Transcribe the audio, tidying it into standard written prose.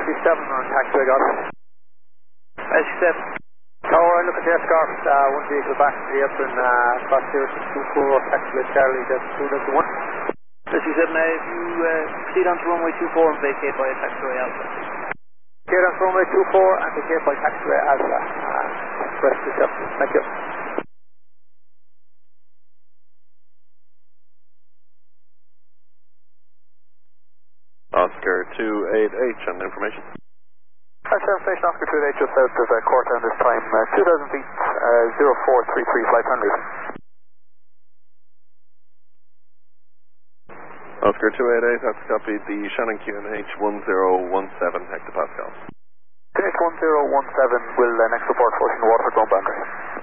SQ7 on taxiway, got it. SQ7. Tower, look at the escort, one vehicle back to the apron, class 024, taxiway Charlie, that's 291. SQ7, if you proceed on to runway 24 and vacate by taxiway Alpha. Vacate on to runway 24 and vacate by taxiway Alpha. Rest yourself, thank you. Oscar 288 on information. Information Oscar 288 just south of Cortown this time, 2,000 feet, 0433 flight 100. Oscar 288, that's copied the Shannon QNH 1017 hectopascals. QNH 1017 will next report forcing the Waterford zone boundary.